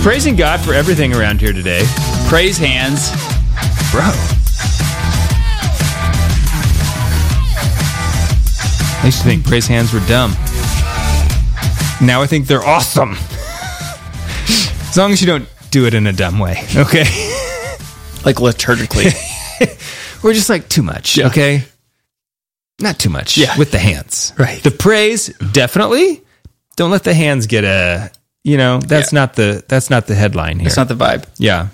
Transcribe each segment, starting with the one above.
praising God for everything around here today. Praise hands. Bro. I used to think praise hands were dumb. Now I think they're awesome. As long as you don't do it in a dumb way, okay? Like liturgically. We're just like too much, okay? Not too much with the hands. Right. The praise, definitely. Don't let the hands get that's not the headline here. That's not the vibe. Yeah.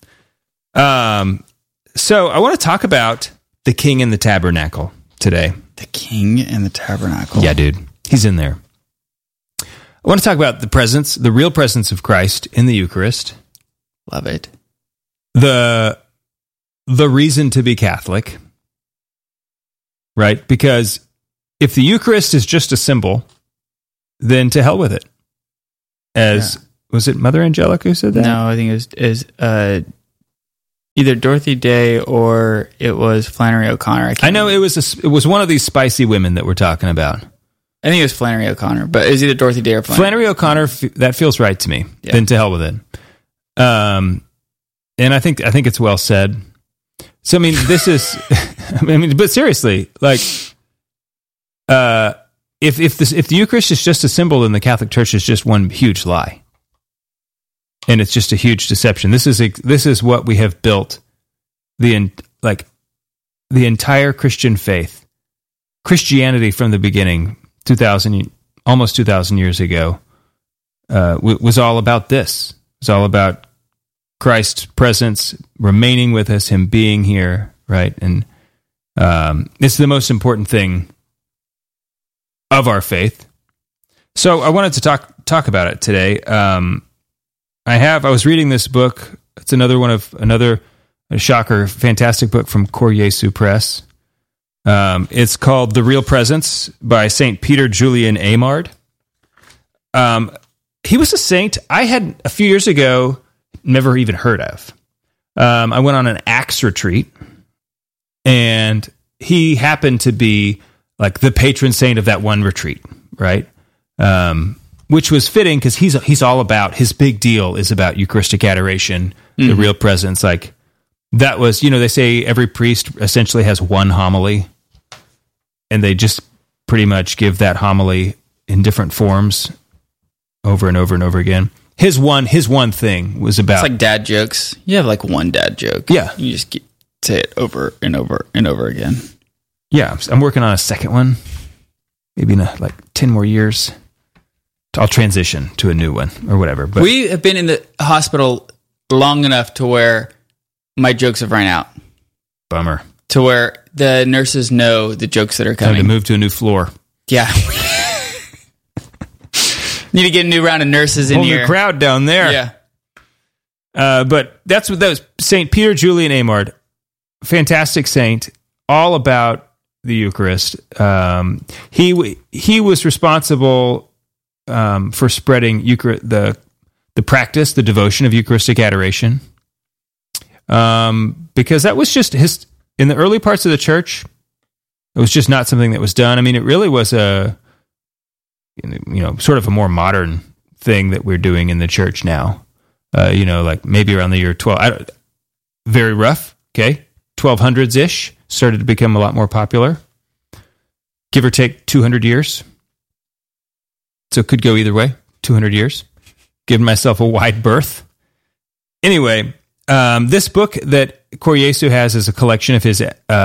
So I want to talk about the King in the Tabernacle today. The King in the Tabernacle. Yeah, dude. He's in there. I want to talk about the real presence of Christ in the Eucharist. Love it. The reason to be Catholic. Right? Because if the Eucharist is just a symbol, then to hell with it. Was it Mother Angelica who said that? No, I think it was either Dorothy Day or it was Flannery O'Connor. I know it was one of these spicy women that we're talking about. I think it was Flannery O'Connor, but it was either Dorothy Day or Flannery O'Connor. That feels right to me. Yeah. Then to hell with it. And I think it's well said. So I mean, this is. But seriously, like, if the Eucharist is just a symbol, then the Catholic Church is just one huge lie, and it's just a huge deception. This is what we have built the entire Christian faith, Christianity from the beginning, almost 2,000 years ago, was all about this. It was all about Christ's presence remaining with us, Him being here, right? And it's the most important thing of our faith. So I wanted to talk about it today. I was reading this book. It's another shocker, fantastic book from Cor Jesu Press. It's called The Real Presence by St. Peter Julian Eymard. He was a saint I had a few years ago never even heard of. I went on an Acts retreat, and he happened to be like the patron saint of that one retreat, right? Which was fitting because he's all about, his big deal is about Eucharistic adoration, the real presence. Like that was, they say every priest essentially has one homily, and they just pretty much give that homily in different forms over and over and over again. His one thing was about... It's like dad jokes. You have like one dad joke. Yeah. You just say it over and over and over again. Yeah. I'm working on a second one. Maybe in 10 more years. I'll transition to a new one or whatever. But we have been in the hospital long enough to where my jokes have run out. Bummer. To where the nurses know the jokes that are coming. Time to move to a new floor. Yeah. Need to get a new round of nurses in here. Whole new crowd down there. Yeah. But that was St. Peter Julian Eymard. Fantastic saint. All about the Eucharist. He was responsible for spreading the practice, the devotion of Eucharistic adoration. Because that was just in the early parts of the church, it was just not something that was done. I mean, it really was sort of a more modern thing that we're doing in the church now. Like maybe around the year 12, very rough, okay? 1200s-ish, started to become a lot more popular. Give or take 200 years. So it could go either way, 200 years. Giving myself a wide berth. Anyway, this book that Cor Jesu has is a collection of his,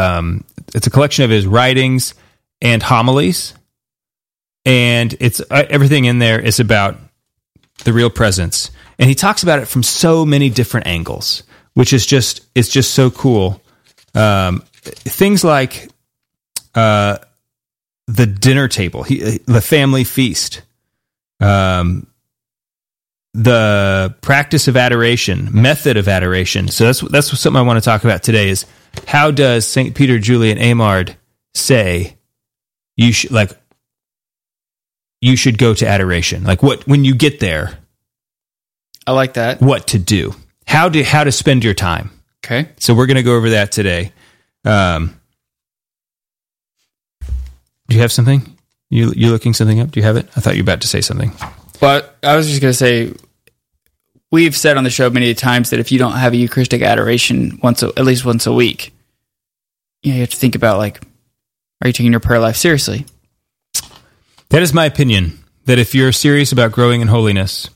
writings and homilies. And it's everything in there is about the real presence. And he talks about it from so many different angles, which is just so cool. Things like the dinner table, the family feast, the practice of adoration, method of adoration. So that's something I want to talk about today is how does St. Peter Julian Eymard say you should go to adoration? Like when you get there, I like that. What to do? How to spend your time? Okay. So we're going to go over that today. Do you have something? You looking something up? Do you have it? I thought you were about to say something. Well, I was just going to say, we've said on the show many times that if you don't have a Eucharistic adoration at least once a week, you have to think about, like, are you taking your prayer life seriously? That is my opinion, that if you're serious about growing in holiness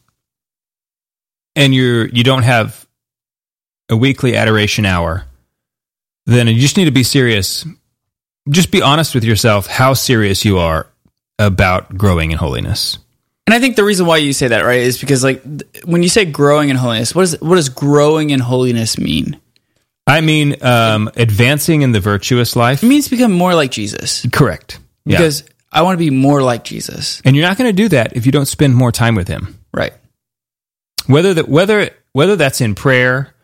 and you don't have a weekly adoration hour, then you just need to be serious. Just be honest with yourself how serious you are about growing in holiness. And I think the reason why you say that, right, is because, like, when you say growing in holiness, what does growing in holiness mean? I mean, advancing in the virtuous life. It means become more like Jesus. Correct. Yeah. Because I want to be more like Jesus. And you're not going to do that if you don't spend more time with him. Right. Whether that's in prayer,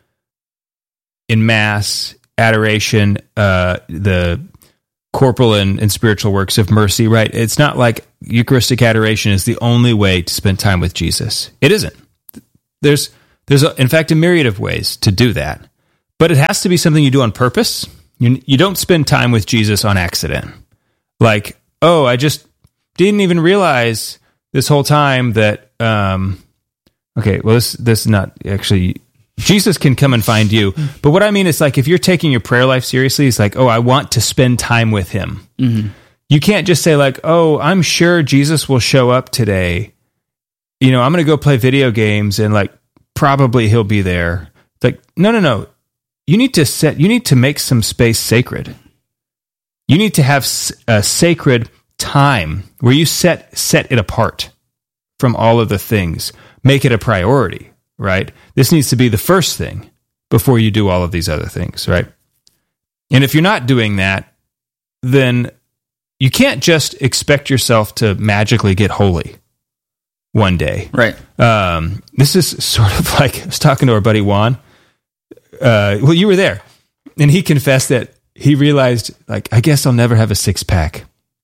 in mass, adoration, the corporal and spiritual works of mercy, right? It's not like Eucharistic adoration is the only way to spend time with Jesus. It isn't. There's in fact, a myriad of ways to do that. But it has to be something you do on purpose. You don't spend time with Jesus on accident. Like, oh, I just didn't even realize this whole time that, okay, well, this is not actually... Jesus can come and find you. But what I mean is, like, if you're taking your prayer life seriously, it's like, oh, I want to spend time with him. Mm-hmm. You can't just say, like, oh, I'm sure Jesus will show up today. I'm going to go play video games and, like, probably he'll be there. It's like, no. You need to make some space sacred. You need to have a sacred time where you set it apart from all of the things. Make it a priority. Right? This needs to be the first thing before you do all of these other things, right? And if you're not doing that, then you can't just expect yourself to magically get holy one day. Right. This is sort of like, I was talking to our buddy Juan. Well, you were there. And he confessed that he realized, like, I guess I'll never have a six-pack.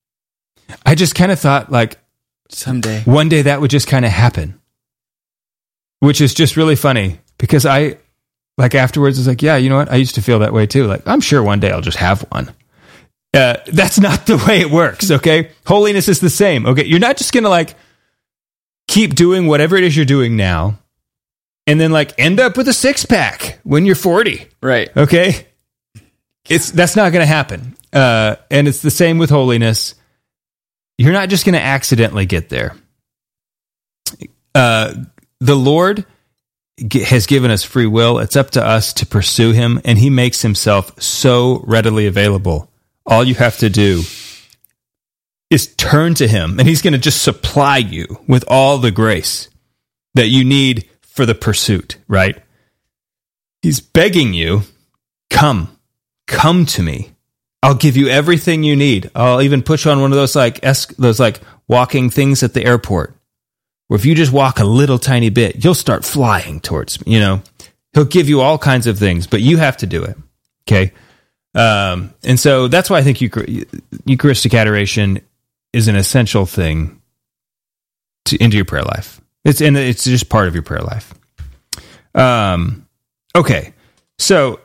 I just kind of thought, like, someday, one day that would just kind of happen. Which is just really funny because I, like, afterwards was like, yeah, you know what? I used to feel that way too. Like, I'm sure one day I'll just have one. That's not the way it works, okay? Holiness is the same, okay? You're not just going to, like, keep doing whatever it is you're doing now and then, like, end up with a six-pack when you're 40. Right. Okay? That's not going to happen. And it's the same with holiness. You're not just going to accidentally get there. The Lord has given us free will. It's up to us to pursue him, and he makes himself so readily available. All you have to do is turn to him, and he's going to just supply you with all the grace that you need for the pursuit, right? He's begging you, come to me. I'll give you everything you need. I'll even put you on one of those like walking things at the airport. Where if you just walk a little tiny bit, you'll start flying towards me, He'll give you all kinds of things, but you have to do it, okay? And so that's why I think Eucharistic adoration is an essential thing into your prayer life. It's just part of your prayer life. Okay, so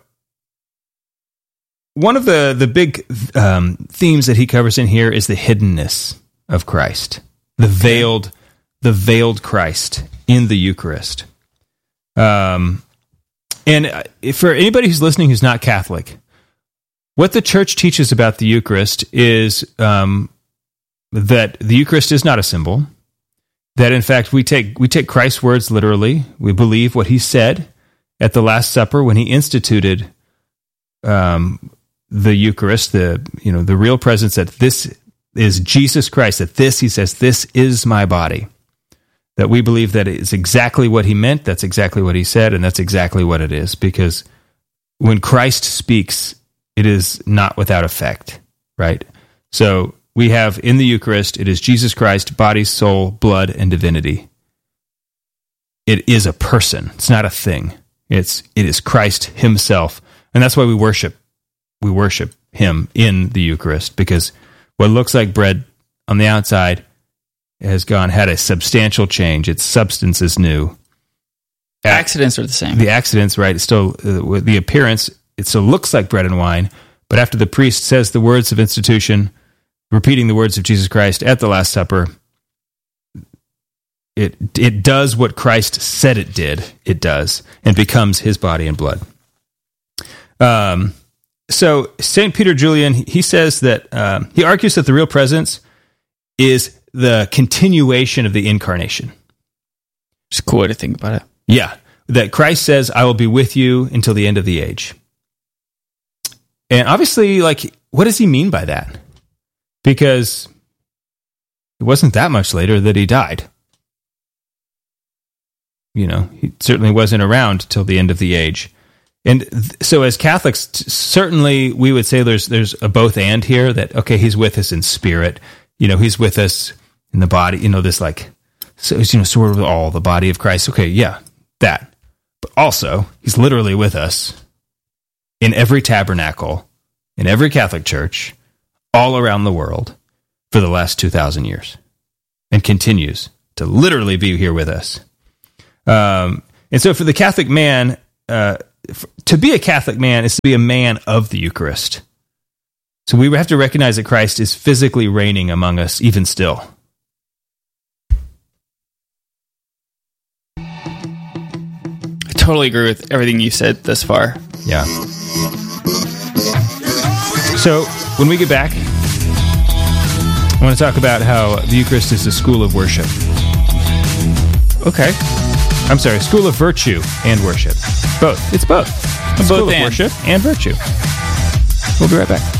one of the big themes that he covers in here is the hiddenness of Christ, the veiled Christ in the Eucharist. And for anybody who's listening who's not Catholic, what the Church teaches about the Eucharist is that the Eucharist is not a symbol, that in fact we take Christ's words literally. We believe what he said at the Last Supper when he instituted the Eucharist, the real presence, that this is Jesus Christ, that he says, this is my body. That we believe that it's exactly what he meant, that's exactly what he said, and that's exactly what it is. Because when Christ speaks, it is not without effect, right? So we have in the Eucharist, it is Jesus Christ, body, soul, blood, and divinity. It is a person. It's not a thing. It is Christ himself. And that's why we worship him in the Eucharist, because what looks like bread on the outside has had a substantial change. Its substance is new. Accidents are the same. The accidents, right? It's still the appearance. It still looks like bread and wine, but after the priest says the words of institution, repeating the words of Jesus Christ at the Last Supper, it does what Christ said it did. It does, and becomes his body and blood. So St. Peter Julian, he says that he argues that the real presence is the continuation of the incarnation. It's a cool way to think about it. Yeah, that Christ says, "I will be with you until the end of the age." And obviously, like, what does he mean by that? Because it wasn't that much later that he died. You know, he certainly wasn't around till the end of the age. And so as Catholics, certainly we would say there's a both and here, that, okay, he's with us in spirit. You know, he's with us in the body, you know, this like, so, you know, sort of all the body of Christ. Okay, yeah, that. But also, he's literally with us in every tabernacle, in every Catholic church, all around the world for the last 2,000 years, and continues to literally be here with us. And so for the Catholic man, to be a Catholic man is to be a man of the Eucharist. So we have to recognize that Christ is physically reigning among us even still. I totally agree with everything you said thus far. Yeah. So when we get back, I want to talk about how the Eucharist is a school of worship. Okay. I'm sorry, school of virtue and worship. Both. It's both. A school of worship and virtue. We'll be right back.